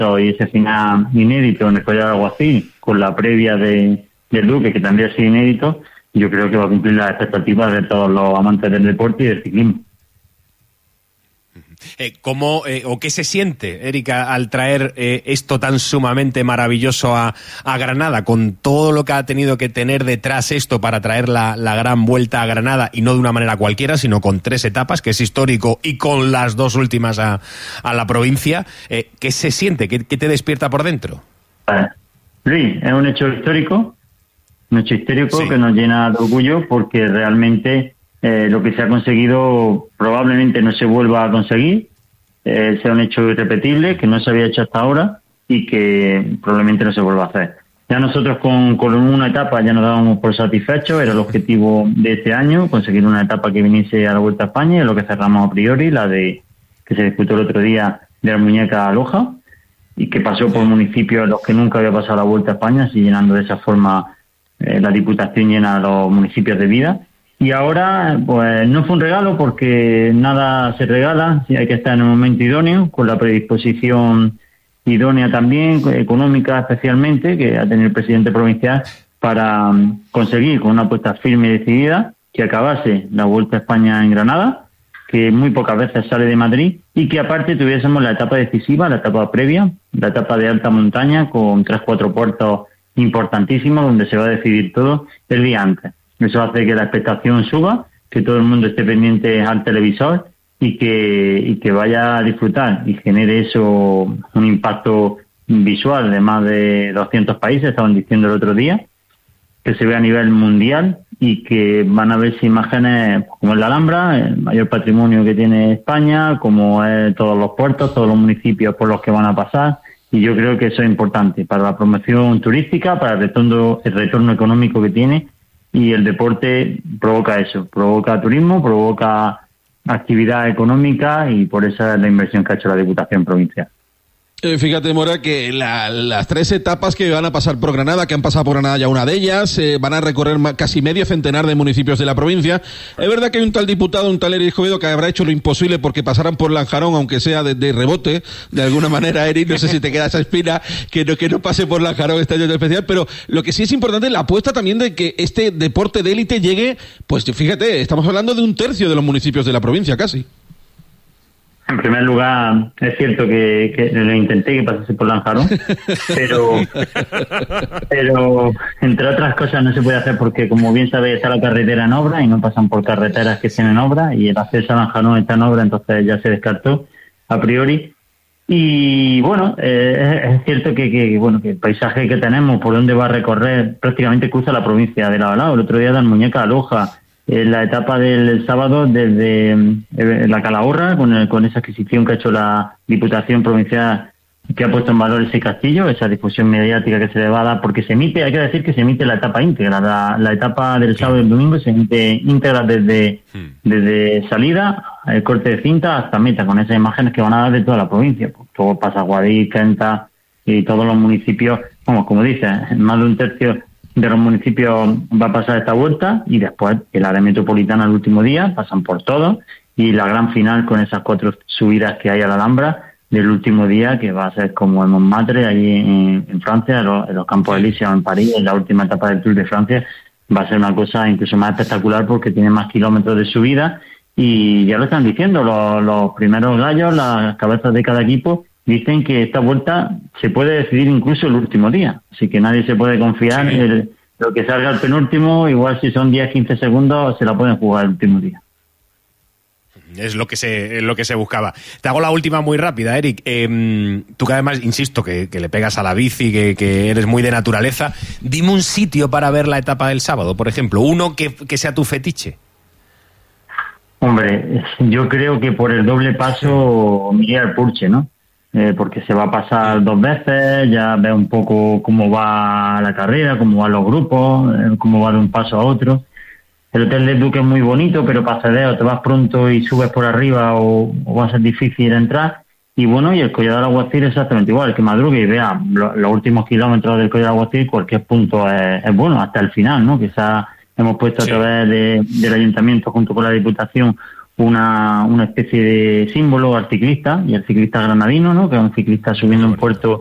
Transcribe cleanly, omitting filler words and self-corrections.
ascenso y ese final inédito en el Collado del Alguacil, con la previa del Duque, que también ha sido inédito, yo creo que va a cumplir las expectativas de todos los amantes del deporte y del ciclismo. ¿Cómo o qué se siente, Erika, al traer esto tan sumamente maravilloso a Granada, con todo lo que ha tenido que tener detrás esto para traer la gran vuelta a Granada, y no de una manera cualquiera, sino con 3 etapas, que es histórico, y con las 2 últimas a la provincia? ¿Qué se siente? ¿Qué te despierta por dentro? Luis, es un hecho histórico sí, que nos llena de orgullo, porque realmente lo que se ha conseguido probablemente no se vuelva a conseguir, sea un hecho irrepetible, que no se había hecho hasta ahora y que probablemente no se vuelva a hacer. Ya nosotros con una etapa ya nos dábamos por satisfechos, era el objetivo de este año, conseguir una etapa que viniese a la Vuelta a España, es lo que cerramos a priori, la de que se disputó el otro día de Almuñécar a Loja, y que pasó por municipios a los que nunca había pasado la Vuelta a España, así llenando de esa forma la Diputación llena los municipios de vida. Y ahora, pues no fue un regalo, porque nada se regala, hay que estar en el momento idóneo, con la predisposición idónea también, económica especialmente, que ha tenido el presidente provincial, para conseguir con una apuesta firme y decidida que acabase la Vuelta a España en Granada, que muy pocas veces sale de Madrid, y que aparte tuviésemos la etapa decisiva, la etapa previa, la etapa de alta montaña, con 3-4 puertos importantísimos, donde se va a decidir todo el día antes. Eso hace que la expectación suba, que todo el mundo esté pendiente al televisor y que vaya a disfrutar, y genere eso un impacto visual de más de 200 países, estaban diciendo el otro día, que se ve a nivel mundial, y que van a verse imágenes como es la Alhambra, el mayor patrimonio que tiene España, como es todos los puertos, todos los municipios por los que van a pasar, y yo creo que eso es importante para la promoción turística, para el retorno económico que tiene. Y el deporte provoca eso, provoca turismo, provoca actividad económica, y por esa es la inversión que ha hecho la Diputación Provincial. Fíjate, Mora, que las 3 etapas que van a pasar por Granada, que han pasado por Granada ya una de ellas, van a recorrer casi medio centenar de municipios de la provincia. Es verdad que hay un tal diputado, un tal Eric Escobedo, que habrá hecho lo imposible porque pasaran por Lanjarón, aunque sea de rebote, de alguna manera, Eric, no sé si te queda esa espina, que no pase por Lanjarón este año especial, pero lo que sí es importante es la apuesta también de que este deporte de élite llegue, pues fíjate, estamos hablando de 1/3 de los municipios de la provincia, casi. En primer lugar, es cierto que lo intenté que pasase por Lanjarón, pero entre otras cosas no se puede hacer porque, como bien sabéis, está la carretera en obra y no pasan por carreteras que estén en obra, y el acceso a Lanjarón está en obra, entonces ya se descartó a priori. Y bueno, es cierto que el paisaje que tenemos, por donde va a recorrer, prácticamente cruza la provincia de lado a lado. El otro día de Almuñécar a Loja, la etapa del sábado desde la Calahorra, con esa adquisición que ha hecho la Diputación Provincial, que ha puesto en valor ese castillo, esa difusión mediática que se le va a dar, porque se emite, hay que decir que se emite la etapa íntegra, la etapa del sábado y el domingo se emite íntegra desde salida, el corte de cinta, hasta meta, con esas imágenes que van a dar de toda la provincia. Pues todo pasa Guadix, Quenta y todos los municipios, como dices, más de 1/3 de los municipios va a pasar esta vuelta, y después el área metropolitana el último día, pasan por todo, y la gran final con esas 4 subidas que hay a la Alhambra del último día, que va a ser como en Montmartre, allí en Francia, en los Campos Elíseos en París, en la última etapa del Tour de Francia. Va a ser una cosa incluso más espectacular porque tiene más kilómetros de subida, y ya lo están diciendo los primeros gallos, las cabezas de cada equipo, dicen que esta vuelta se puede decidir incluso el último día, así que nadie se puede confiar en lo que salga el penúltimo, igual si son 10-15 segundos se la pueden jugar el último día. Es lo que se buscaba. Te hago la última muy rápida, Eric. Tú que además, insisto, que le pegas a la bici, que eres muy de naturaleza, dime un sitio para ver la etapa del sábado, por ejemplo, uno que sea tu fetiche. Hombre, yo creo que por el doble paso Miguel al Purche, ¿no? Porque se va a pasar 2 veces, ya ve un poco cómo va la carrera, cómo van los grupos, cómo va de un paso a otro. El Hotel del Duque es muy bonito, pero para acceder o te vas pronto y subes por arriba o va a ser difícil entrar. Y bueno, y el Collado del Alguacil exactamente igual, que madrugue y vea los últimos kilómetros del Collado del Alguacil, cualquier punto es bueno, hasta el final, ¿no? Quizás hemos puesto a través del Ayuntamiento junto con la Diputación una especie de símbolo al ciclista, y el ciclista granadino, ¿no? Que es un ciclista subiendo un puerto